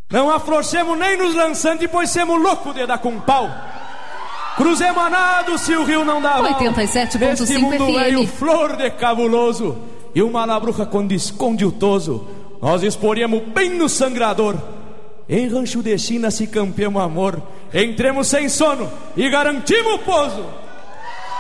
Não afrouxemos nem nos lançantes, pois semos loucos de dar com pau. Cruzemos a nado se o rio não dá mal. 87.5 Neste mundo FM. velho, flor de cabuloso, e uma labruca quando esconde o toso, nós exporíamos bem no sangrador. Em rancho de China se campeamos amor, entremos sem sono e garantimos o pouso.